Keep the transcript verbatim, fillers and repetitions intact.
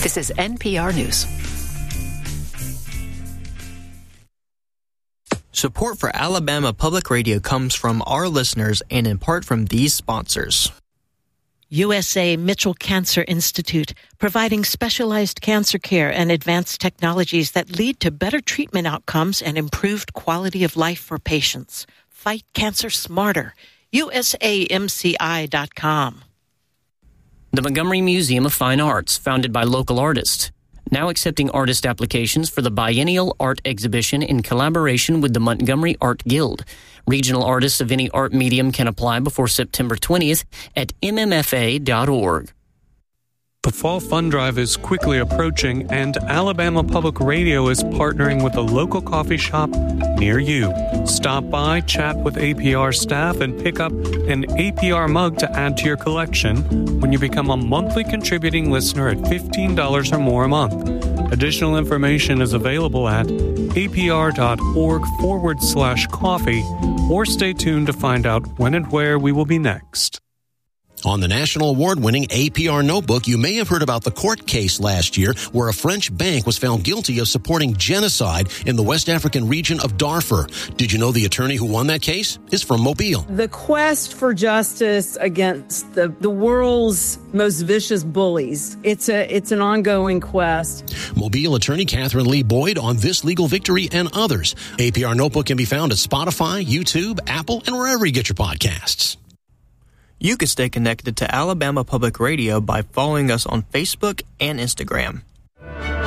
This is N P R News. Support for Alabama Public Radio comes from our listeners and in part from these sponsors. U S A Mitchell Cancer Institute, providing specialized cancer care and advanced technologies that lead to better treatment outcomes and improved quality of life for patients. Fight cancer smarter. U S A M C I dot com. The Montgomery Museum of Fine Arts, founded by local artists, now accepting artist applications for the biennial art exhibition in collaboration with the Montgomery Art Guild. Regional artists of any art medium can apply before September twentieth at m m f a dot org. The Fall Fund Drive is quickly approaching, and Alabama Public Radio is partnering with a local coffee shop near you. Stop by, chat with A P R staff, and pick up an A P R mug to add to your collection when you become a monthly contributing listener at fifteen dollars or more a month. Additional information is available at apr.org forward slash coffee, or stay tuned to find out when and where we will be next. On the national award-winning A P R Notebook, you may have heard about the court case last year where a French bank was found guilty of supporting genocide in the West African region of Darfur. Did you know the attorney who won that case is from Mobile? The quest for justice against the, the world's most vicious bullies, it's a it's an ongoing quest. Mobile attorney Catherine Lee Boyd on this legal victory and others. A P R Notebook can be found at Spotify, YouTube, Apple, and wherever you get your podcasts. You can stay connected to Alabama Public Radio by following us on Facebook and Instagram.